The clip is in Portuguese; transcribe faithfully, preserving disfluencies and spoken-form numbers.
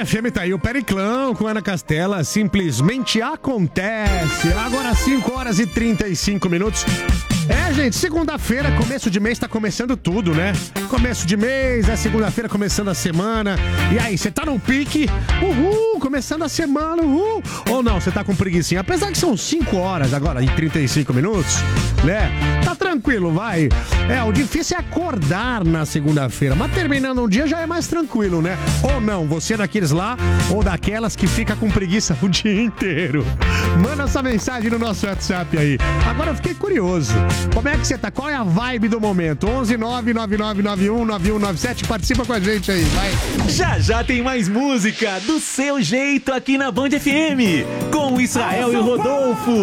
F M tá aí o Periclão com Ana Castela, simplesmente acontece. Agora cinco horas e trinta e cinco minutos. É, gente, segunda-feira, começo de mês, tá começando tudo, né? Começo de mês, é segunda-feira, começando a semana. E aí, você tá no pique? Uhul, começando a semana, uhul. Ou não, você tá com preguicinha? Apesar que são cinco horas agora, em trinta e cinco minutos, né? Tá tranquilo, vai. É, o difícil é acordar na segunda-feira, mas terminando um dia já é mais tranquilo, né? Ou não, você é daqueles lá, ou daquelas que fica com preguiça o dia inteiro. Manda essa mensagem no nosso WhatsApp aí. Agora eu fiquei curioso. Como é que você tá? Qual é a vibe do momento? onze nove nove nove nove um nove um nove sete. Participa com a gente aí, vai. Já já tem mais música do seu jeito aqui na Band F M. Com Israel e Rodolfo.